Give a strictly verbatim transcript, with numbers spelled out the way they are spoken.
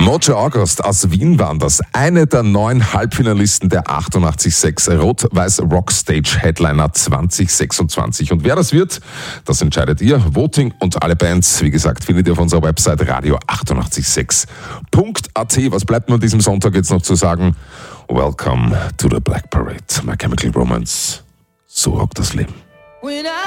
Roger August aus Wien waren das. Eine der neun Halbfinalisten der achtundachtzig Komma sechs Rot-Weiß Rockstage Headliner zwanzig sechsundzwanzig. Und wer das wird, das entscheidet ihr. Voting und alle Bands, wie gesagt, findet ihr auf unserer Website radio achtundachtzig Komma sechs punkt a t. Was bleibt mir an diesem Sonntag jetzt noch zu sagen? Welcome to the Black Parade. My Chemical Romance. So hockt das Leben.